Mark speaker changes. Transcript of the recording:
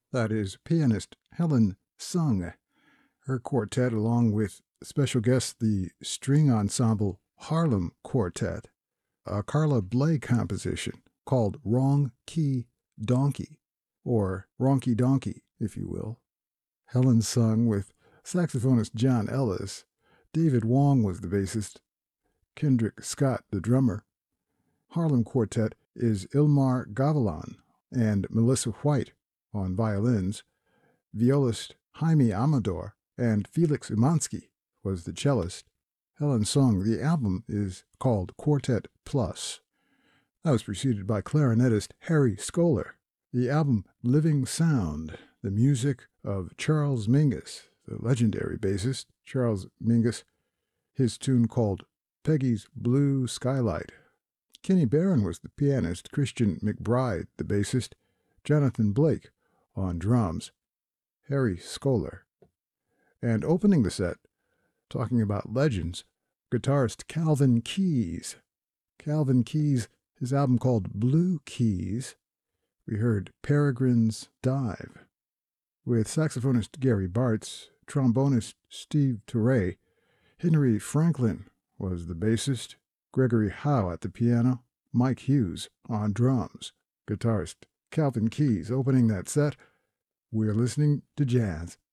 Speaker 1: That is pianist Helen Sung. Her quartet, along with special guest the string ensemble Harlem Quartet, a Carla Bley composition called Wrong Key Donkey, or Ronky Donkey, if you will. Helen Sung with saxophonist John Ellis. David Wong was the bassist, Kendrick Scott the drummer. Harlem Quartet is Ilmar Gavilan and Melissa White on violins. Violist Jaime Amador and Felix Umansky was the cellist. Helen Sung, the album is called Quartet Plus. That was preceded by clarinetist Harry Scholar. The album Living Sound, the music of Charles Mingus, the legendary bassist Charles Mingus, his tune called Peggy's Blue Skylight. Kenny Barron was the pianist, Christian McBride the bassist, Jonathan Blake on drums, Harry Scholar. And opening the set, talking about legends, guitarist Calvin Keys. Calvin Keys, his album called Blue Keys, we heard Peregrine's Dive. With saxophonist Gary Bartz, trombonist Steve Turre, Henry Franklin was the bassist, Gregory Howe at the piano, Mike Hughes on drums, guitarist Calvin Keys opening that set. We're listening to jazz.